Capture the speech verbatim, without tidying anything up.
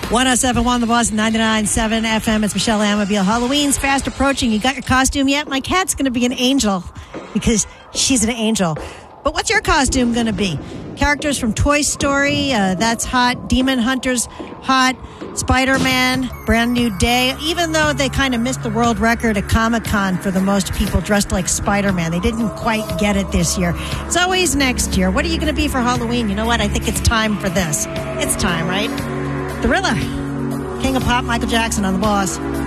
one oh seven point one The Boss, ninety-nine point seven F M. It's Michelle Amabile. Halloween's fast approaching. You got your costume yet? My cat's going to be an angel because she's an angel. But what's your costume going to be? Characters from Toy Story, uh, that's hot. Demon Hunters, hot. Spider-Man, Brand New Day. Even though they kind of missed the world record at Comic-Con for the most people dressed like Spider-Man, they didn't quite get it this year. It's always next year. What are you going to be for Halloween? You know what? I think it's time for this. It's time, right? Thriller. King of Pop, Michael Jackson on The Boss.